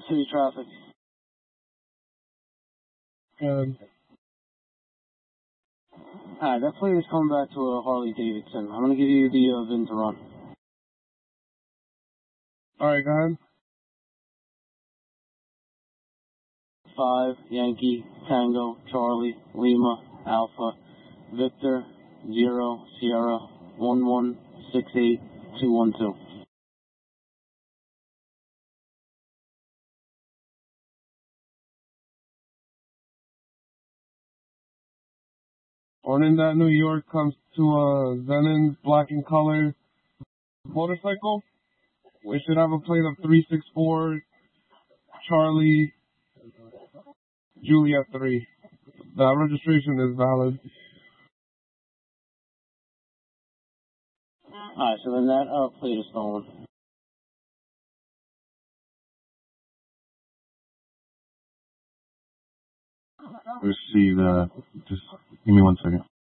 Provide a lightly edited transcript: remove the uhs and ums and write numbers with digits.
City traffic. Good. Alright, that plate is coming back to a Harley Davidson. I'm gonna give you the VIN to run. Alright, go ahead. 5 Yankee Tango Charlie Lima Alpha Victor 0 Sierra 1168212. Orinda, New York comes to a Zenin black and color motorcycle. We should have a plate of 364 Charlie Juliet 3. The registration is valid. Alright, so then that plate is stolen. Receive, just give me 1 second.